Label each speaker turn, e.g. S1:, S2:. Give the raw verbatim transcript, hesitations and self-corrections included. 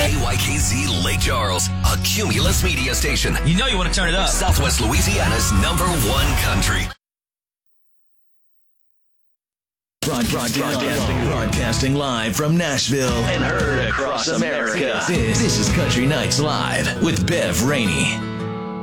S1: K Y K Z Lake Charles, a Cumulus media station.
S2: You know you want to turn it up.
S1: Southwest Louisiana's number one country.
S3: Broadcasting, broadcasting, broadcasting live from Nashville and heard across America. This, this is Country Nights Live with Bev Rainey.